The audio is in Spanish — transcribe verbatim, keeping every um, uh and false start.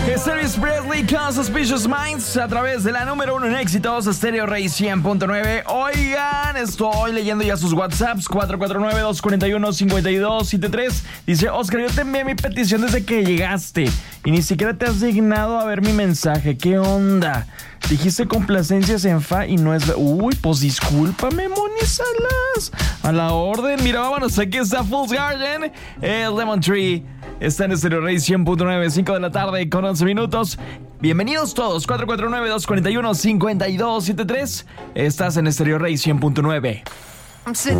Es Elvis Presley con Suspicious Minds a través de la número uno en éxitos, Stereo Rey cien punto nueve. Oigan, estoy leyendo ya sus WhatsApps, cuatro cuatro nueve, dos cuatro uno, cinco dos siete tres. Dice, Oscar, yo te envié mi petición desde que llegaste y ni siquiera te has dignado a ver mi mensaje. ¿Qué onda? Dijiste complacencias en fa y no es... Uy, pues discúlpame, Moni Salas. A la orden. Mira, vámonos, aquí está Fool's Garden. El Lemon Tree está en Stereo Rey cien punto nueve, cinco de la tarde con once minutos. Bienvenidos todos, cuatro cuatro nueve, dos cuatro uno, cinco dos siete tres. Estás en Stereo Rey cien punto nueve. I'm sitting